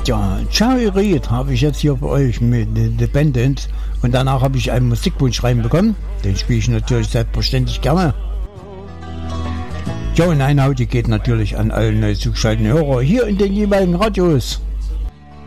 Ja, Cherry Reid habe ich jetzt hier bei euch mit Dependent und danach habe ich einen Musikwunsch reinbekommen. Den spiele ich natürlich selbstverständlich gerne. Ja, und ein Haut, die geht natürlich an alle neu zugeschalteten Hörer hier in den jeweiligen Radios.